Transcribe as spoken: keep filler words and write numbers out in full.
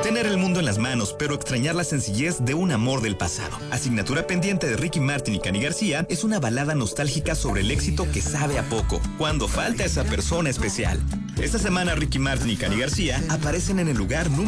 Tener el mundo en las manos, pero extrañar la sencillez de un amor del pasado. Asignatura pendiente de Ricky Martin y Cani García es una balada nostálgica sobre el éxito que sabe a poco, cuando falta esa persona especial. Esta semana Ricky Martin y Cani García aparecen en el lugar número